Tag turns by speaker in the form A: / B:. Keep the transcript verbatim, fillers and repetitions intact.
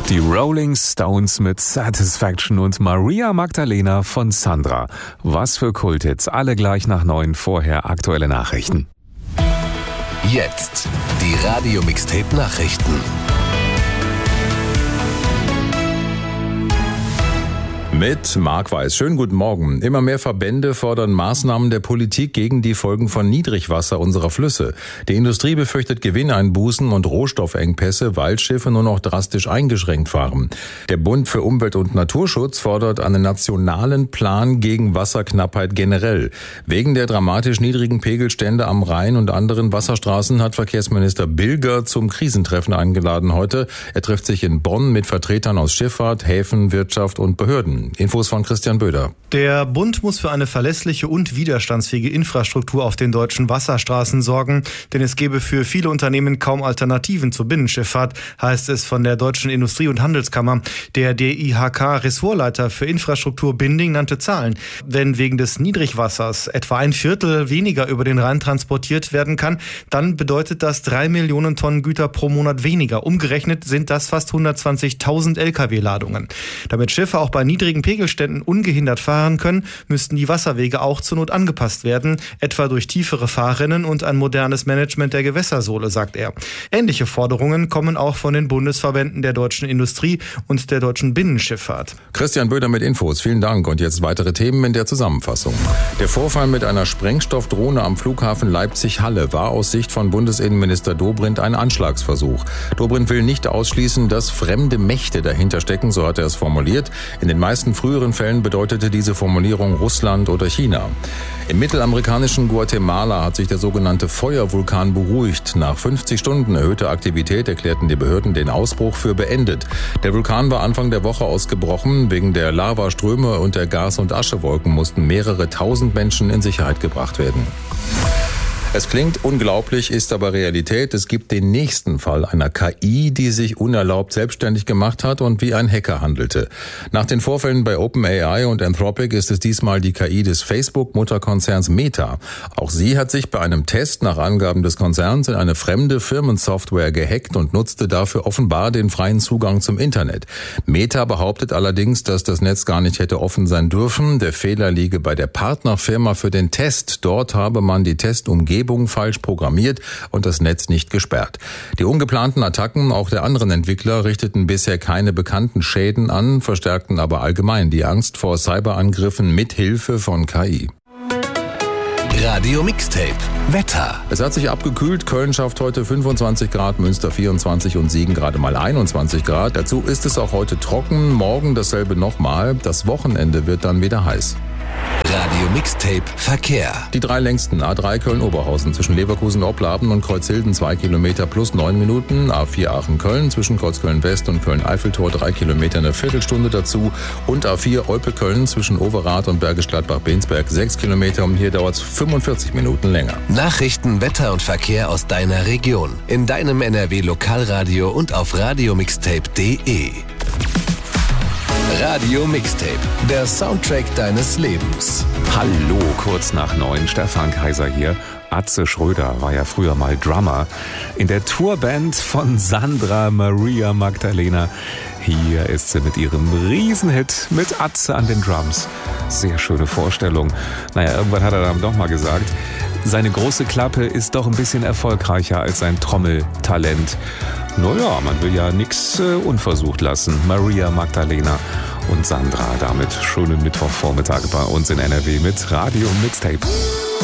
A: Die Rolling Stones mit Satisfaction und Maria Magdalena von Sandra. Was für Kulthits, alle gleich nach neun, vorher aktuelle Nachrichten.
B: Jetzt die Radio-Mixtape-Nachrichten.
C: Mit Marc Weiß. Schönen guten Morgen. Immer mehr Verbände fordern Maßnahmen der Politik gegen die Folgen von Niedrigwasser unserer Flüsse. Die Industrie befürchtet Gewinneinbußen und Rohstoffengpässe, weil Schiffe nur noch drastisch eingeschränkt fahren. Der Bund für Umwelt und Naturschutz fordert einen nationalen Plan gegen Wasserknappheit generell. Wegen der dramatisch niedrigen Pegelstände am Rhein und anderen Wasserstraßen hat Verkehrsminister Bilger zum Krisentreffen eingeladen heute. Er trifft sich in Bonn mit Vertretern aus Schifffahrt, Häfen, Wirtschaft und Behörden. Infos von Christian Böder.
D: Der Bund muss für eine verlässliche und widerstandsfähige Infrastruktur auf den deutschen Wasserstraßen sorgen, denn es gebe für viele Unternehmen kaum Alternativen zur Binnenschifffahrt, heißt es von der Deutschen Industrie- und Handelskammer. Der D I H K-Ressortleiter für Infrastruktur Binding nannte Zahlen. Wenn wegen des Niedrigwassers etwa ein Viertel weniger über den Rhein transportiert werden kann, dann bedeutet das drei Millionen Tonnen Güter pro Monat weniger. Umgerechnet sind das fast hundertzwanzigtausend L K W-Ladungen. Damit Schiffe auch bei niedrigen Pegelständen ungehindert fahren können, müssten die Wasserwege auch zur Not angepasst werden, etwa durch tiefere Fahrrinnen und ein modernes Management der Gewässersohle, sagt er. Ähnliche Forderungen kommen auch von den Bundesverbänden der deutschen Industrie und der deutschen Binnenschifffahrt.
C: Christian Böder mit Infos, vielen Dank. Und jetzt weitere Themen in der Zusammenfassung. Der Vorfall mit einer Sprengstoffdrohne am Flughafen Leipzig-Halle war aus Sicht von Bundesinnenminister Dobrindt ein Anschlagsversuch. Dobrindt will nicht ausschließen, dass fremde Mächte dahinter stecken, so hat er es formuliert. In den meisten früheren Fällen bedeutete diese Formulierung Russland oder China. Im mittelamerikanischen Guatemala hat sich der sogenannte Feuervulkan beruhigt. Nach fünfzig Stunden erhöhter Aktivität erklärten die Behörden den Ausbruch für beendet. Der Vulkan war Anfang der Woche ausgebrochen. Wegen der Lavaströme und der Gas- und Aschewolken mussten mehrere tausend Menschen in Sicherheit gebracht werden. Es klingt unglaublich, ist aber Realität. Es gibt den nächsten Fall einer K I, die sich unerlaubt selbstständig gemacht hat und wie ein Hacker handelte. Nach den Vorfällen bei OpenAI und Anthropic ist es diesmal die K I des Facebook-Mutterkonzerns Meta. Auch sie hat sich bei einem Test nach Angaben des Konzerns in eine fremde Firmensoftware gehackt und nutzte dafür offenbar den freien Zugang zum Internet. Meta behauptet allerdings, dass das Netz gar nicht hätte offen sein dürfen. Der Fehler liege bei der Partnerfirma für den Test. Dort habe man die Testumgebung falsch programmiert und das Netz nicht gesperrt. Die ungeplanten Attacken auch der anderen Entwickler richteten bisher keine bekannten Schäden an, verstärkten aber allgemein die Angst vor Cyberangriffen mit Hilfe von K I.
B: Radio Mixtape Wetter.
C: Es hat sich abgekühlt. Köln schafft heute fünfundzwanzig Grad, Münster vierundzwanzig und Siegen gerade mal einundzwanzig Grad. Dazu ist es auch heute trocken, morgen dasselbe nochmal. Das Wochenende wird dann wieder heiß.
B: Radio Mixtape Verkehr.
C: Die drei längsten A drei Köln-Oberhausen zwischen Leverkusen-Opladen und Kreuzhilden zwei Kilometer plus neun Minuten. A vier Aachen-Köln zwischen Kreuzköln-West und Köln-Eiffeltor drei Kilometer eine Viertelstunde dazu. Und A vier Olpe-Köln zwischen Overath und Bergisch Gladbach-Bensberg sechs Kilometer. Und hier dauert es fünfundvierzig Minuten länger.
B: Nachrichten, Wetter und Verkehr aus deiner Region. In deinem N R W-Lokalradio und auf radiomixtape punkt de. Radio Mixtape, der Soundtrack deines Lebens.
A: Hallo, kurz nach neun, Stefan Kaiser hier. Atze Schröder war ja früher mal Drummer in der Tourband von Sandra Maria Magdalena. Hier ist sie mit ihrem Riesenhit mit Atze an den Drums. Sehr schöne Vorstellung. Naja, irgendwann hat er dann doch mal gesagt, seine große Klappe ist doch ein bisschen erfolgreicher als sein Trommeltalent. Naja, man will ja nichts äh, unversucht lassen. Maria Magdalena und Sandra damit schönen Mittwochvormittag bei uns in N R W mit Radio Mixtape.